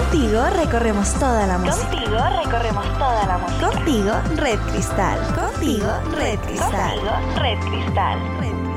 Contigo recorremos toda la música. Contigo recorremos toda la música. Contigo, Red Cristal. Contigo, Red Cristal. Contigo, Red Cristal. Red